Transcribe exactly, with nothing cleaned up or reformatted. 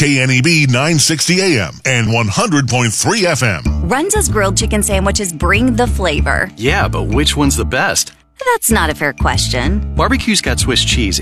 K N E B nine sixty A M and one hundred point three F M. Runza's grilled chicken sandwiches bring the flavor. Yeah, but which one's the best? That's not a fair question. Barbecue's got Swiss cheese